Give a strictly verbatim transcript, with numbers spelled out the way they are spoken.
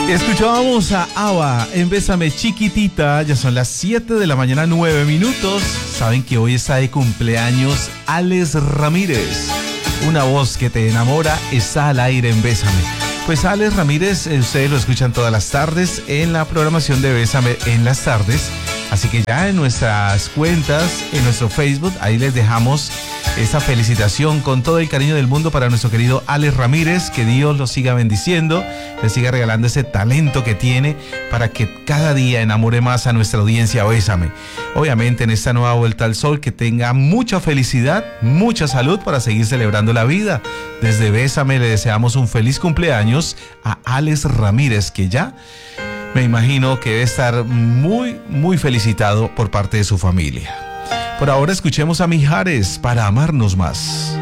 Escuchábamos a Ava en Bésame Chiquitita. Ya son las siete de la mañana, nueve minutos. Saben que hoy está de cumpleaños Alex Ramírez. Una voz que te enamora está al aire en Bésame. Pues Alex Ramírez, eh, ustedes lo escuchan todas las tardes en la programación de Bésame en las tardes. Así que ya en nuestras cuentas, en nuestro Facebook, ahí les dejamos esa felicitación con todo el cariño del mundo para nuestro querido Alex Ramírez. Que Dios lo siga bendiciendo, le siga regalando ese talento que tiene para que cada día enamore más a nuestra audiencia Bésame. Obviamente en esta nueva vuelta al sol, que tenga mucha felicidad, mucha salud para seguir celebrando la vida. Desde Bésame le deseamos un feliz cumpleaños a Alex Ramírez, que ya me imagino que debe estar muy, muy felicitado por parte de su familia. Por ahora escuchemos a Mijares para amarnos más.